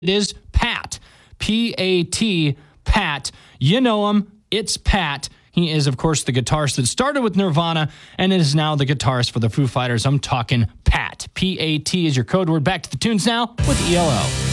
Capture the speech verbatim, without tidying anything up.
It is Pat, P A T, Pat. You know him. It's Pat. He is, of course, the guitarist that started with Nirvana and is now the guitarist for the Foo Fighters. I'm talking Pat. P A T is your code word. Back to the tunes now with E L O.